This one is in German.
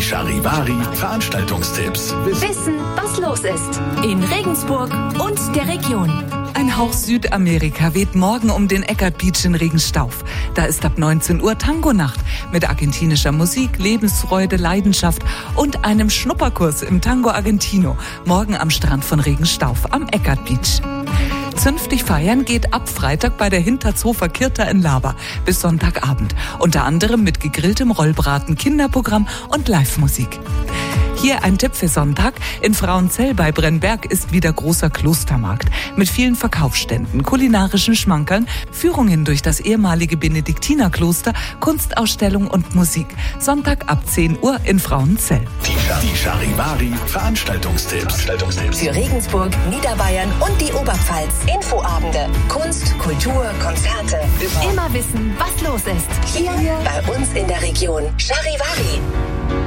Die Charivari Veranstaltungstipps. Wissen, was los ist. In Regensburg und der Region. Ein Hauch Südamerika weht morgen um den Eckart Beach in Regenstauf. Da ist ab 19 Uhr Tango-Nacht mit argentinischer Musik, Lebensfreude, Leidenschaft und einem Schnupperkurs im Tango Argentino. Morgen am Strand von Regenstauf am Eckart Beach. Zünftig feiern geht ab Freitag bei der Hinterzhofer Kirta in Laber bis Sonntagabend. Unter anderem mit gegrilltem Rollbraten, Kinderprogramm und Live-Musik. Hier ein Tipp für Sonntag. In Frauenzell bei Brennberg ist wieder großer Klostermarkt mit vielen Verkaufsständen, kulinarischen Schmankerln, Führungen durch das ehemalige Benediktinerkloster, Kunstausstellung und Musik. Sonntag ab 10 Uhr in Frauenzell. Die Charivari Veranstaltungstipps. Für Regensburg, Niederbayern und die Oberpfalz. Infoabende, Kunst, Kultur, Konzerte. Immer wissen, was los ist. Hier bei uns in der Region. Charivari.